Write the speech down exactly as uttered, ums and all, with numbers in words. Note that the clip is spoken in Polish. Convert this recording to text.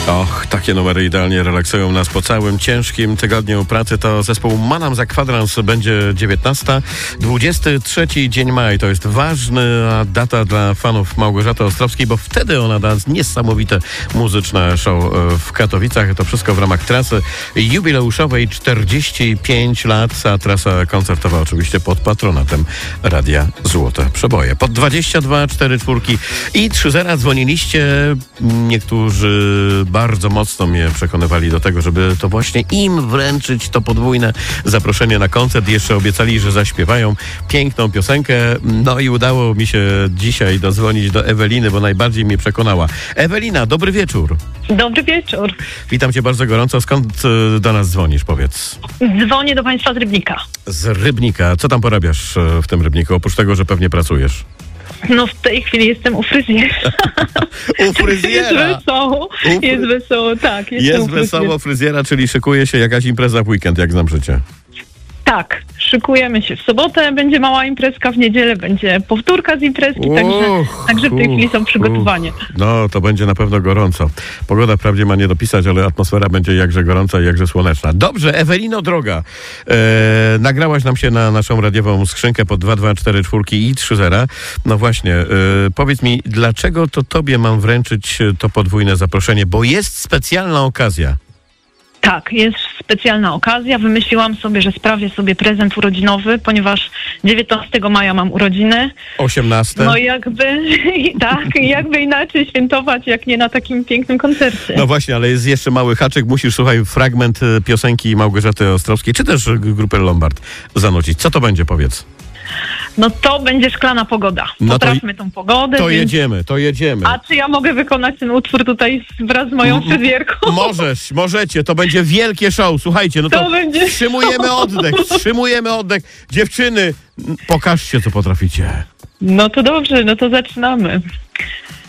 Och, takie numery idealnie relaksują nas po całym ciężkim tygodniu pracy. To zespół Manam za kwadrans. Będzie dziewiętnasta. dwudziesty trzeci dzień maja. To jest ważna data dla fanów Małgorzaty Ostrowskiej, bo wtedy ona da niesamowite muzyczne show w Katowicach. To wszystko w ramach trasy jubileuszowej czterdzieści pięć lat, a trasa koncertowa oczywiście pod patronatem Radia Złote Przeboje. Pod dwadzieścia dwa cztery czwórki i trzy zera dzwoniliście. Niektórzy bardzo mocno mnie przekonywali do tego, żeby to właśnie im wręczyć to podwójne zaproszenie na koncert. Jeszcze obiecali, że zaśpiewają piękną piosenkę. No i udało mi się dzisiaj dodzwonić do Eweliny, bo najbardziej mnie przekonała. Ewelina, dobry wieczór. Dobry wieczór. Witam cię bardzo gorąco. Skąd do nas dzwonisz, powiedz? Dzwonię do państwa z Rybnika. Z Rybnika. Co tam porabiasz w tym Rybniku, oprócz tego, że pewnie pracujesz? No w tej chwili jestem u fryzjera. U fryzjera? Jest wesoło, u fry... jest wesoło, tak. Jest wesoło fryzjera, czyli szykuje się jakaś impreza w weekend, jak znam życie. Tak, szykujemy się w sobotę, będzie mała imprezka, w niedzielę będzie powtórka z imprezki, uch, także, także w tej chwili są przygotowania. No, to będzie na pewno gorąco. Pogoda wprawdzie ma nie dopisać, ale atmosfera będzie jakże gorąca i jakże słoneczna. Dobrze, Ewelino droga, e, nagrałaś nam się na naszą radiową skrzynkę pod dwa dwa cztery czwórki i trzy zera. No właśnie, e, powiedz mi, dlaczego to tobie mam wręczyć to podwójne zaproszenie, bo jest specjalna okazja. Tak, jest specjalna okazja. Wymyśliłam sobie, że sprawię sobie prezent urodzinowy, ponieważ dziewiętnastego maja mam urodziny. osiemnastego No jakby, tak, jakby inaczej świętować, jak nie na takim pięknym koncercie. No właśnie, ale jest jeszcze mały haczyk. Musisz, słuchaj, fragment piosenki Małgorzaty Ostrowskiej, czy też grupy Lombard zanucić. Co to będzie, powiedz? No to będzie Szklana Pogoda. No Potrafmy tą pogodę. To więc... jedziemy, to jedziemy. A czy ja mogę wykonać ten utwór tutaj wraz z moją fryzjerką? Możesz, możecie. To będzie wielkie show. Słuchajcie, no to, to będzie wstrzymujemy show. oddech, wstrzymujemy oddech. Dziewczyny, pokażcie, co potraficie. No to dobrze, no to zaczynamy.